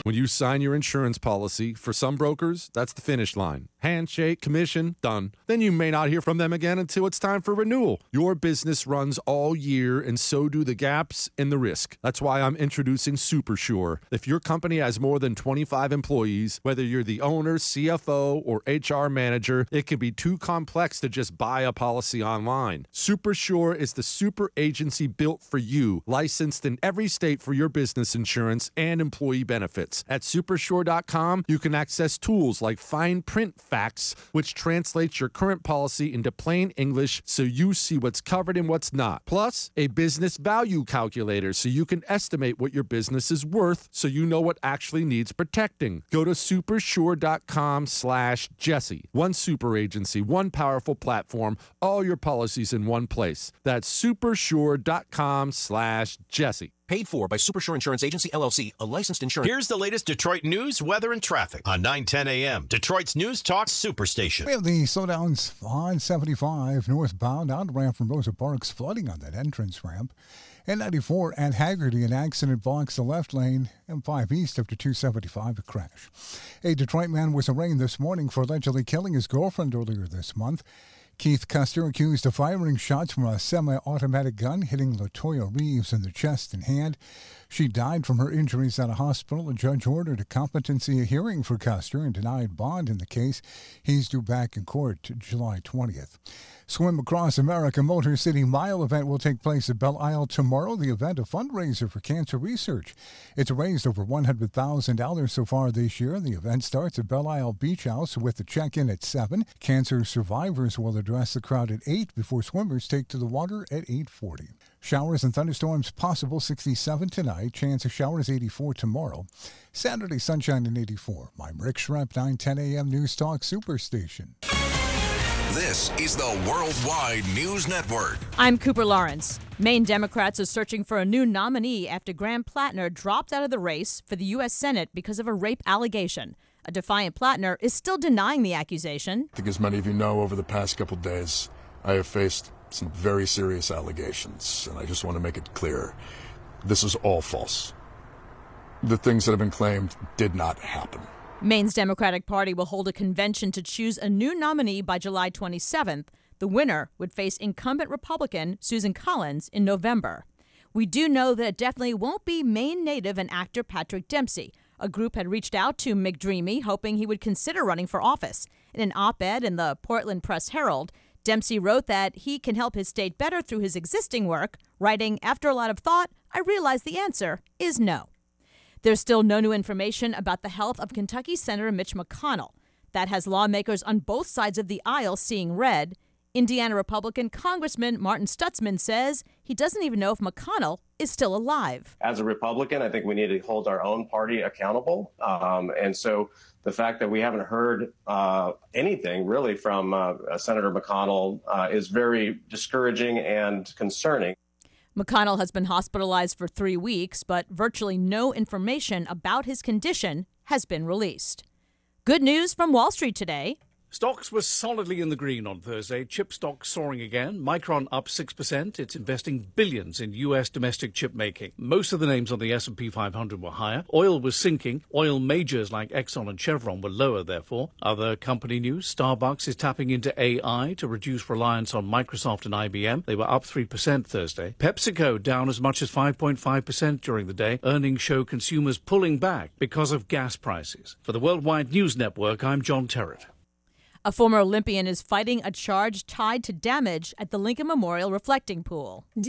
When you sign your insurance policy, for some brokers, that's the finish line. Handshake, commission, done. Then you may not hear from them again until it's time for renewal. Your business runs all year, and so do the gaps and the risk. That's why I'm introducing SuperSure. If your company has more than 25 employees, whether you're the owner, CFO, or HR manager, it can be too complex to just buy a policy online. SuperSure is the super agency built for you, licensed in every state for your business insurance and employee benefits. At supersure.com, you can access tools like fine print facts, which translates your current policy into plain English so you see what's covered and what's not. Plus, a business value calculator so you can estimate what your business is worth so you know what actually needs protecting. Go to supersure.com/Jesse. One super agency, one powerful platform, all your policies in one place. That's supersure.com/Jesse. Paid for by Supersure Insurance Agency, LLC, a licensed insurance. Here's the latest Detroit news, weather, and traffic on 910 a.m. Detroit's News Talk Superstation. We have the slowdowns on 75 northbound out ramp from Rosa Parks, flooding on that entrance ramp. And 94 at Haggerty, an accident blocks the left lane. M5 east after 275, a crash. A Detroit man was arraigned this morning for allegedly killing his girlfriend earlier this month. Keith Custer accused of firing shots from a semi-automatic gun, hitting LaToya Reeves in the chest and hand. She died from her injuries at a hospital. A judge ordered a competency hearing for Custer and denied bond in the case. He's due back in court July 20th. Swim Across America Motor City Mile event will take place at Belle Isle tomorrow. The event, a fundraiser for cancer research. It's raised over $100,000 so far this year. The event starts at Belle Isle Beach House with the check-in at 7. Cancer survivors will address the crowd at 8 before swimmers take to the water at 8:40. Showers and thunderstorms possible, 67 tonight. Chance of showers, 84 tomorrow. Saturday, sunshine and 84. I'm Rick Schrepp, 910 a.m. News Talk Superstation. This is the Worldwide News Network. I'm Cooper Lawrence. Maine Democrats are searching for a new nominee after Graham Plattner dropped out of the race for the U.S. Senate because of a rape allegation. A defiant Plattner is still denying the accusation. I think as many of you know, over the past couple days, I have faced some very serious allegations, and I just want to make it clear. This is all false. The things that have been claimed did not happen. Maine's Democratic Party will hold a convention to choose a new nominee by July 27th. The winner would face incumbent Republican Susan Collins in November. We do know that it definitely won't be Maine native and actor Patrick Dempsey. A group had reached out to McDreamy, hoping he would consider running for office. In an op-ed in the Portland Press-Herald, Dempsey wrote that he can help his state better through his existing work, writing, "After a lot of thought, I realized the answer is no." There's still no new information about the health of Kentucky Senator Mitch McConnell. That has lawmakers on both sides of the aisle seeing red. Indiana Republican Congressman Martin Stutzman says he doesn't even know if McConnell is still alive. As a Republican, I think we need to hold our own party accountable. And so the fact that we haven't heard anything really from Senator McConnell is very discouraging and concerning. McConnell has been hospitalized for 3 weeks, but virtually no information about his condition has been released. Good news from Wall Street today. Stocks were solidly in the green on Thursday. Chip stocks soaring again. Micron up 6%. It's investing billions in U.S. domestic chip making. Most of the names on the S&P 500 were higher. Oil was sinking. Oil majors like Exxon and Chevron were lower, therefore. Other company news. Starbucks is tapping into AI to reduce reliance on Microsoft and IBM. They were up 3% Thursday. PepsiCo down as much as 5.5% during the day. Earnings show consumers pulling back because of gas prices. For the Worldwide News Network, I'm John Terrett. A former Olympian is fighting a charge tied to damage at the Lincoln Memorial Reflecting Pool.